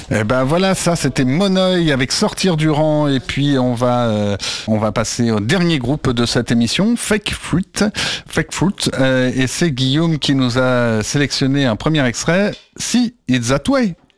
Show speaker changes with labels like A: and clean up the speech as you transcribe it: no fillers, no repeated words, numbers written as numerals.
A: Eh ben voilà, ça c'était Monoeil avec Sortir du rang et puis on va passer au dernier groupe de cette émission, Fake Fruit, et c'est Guillaume qui nous a sélectionné un premier extrait, See It's That Way.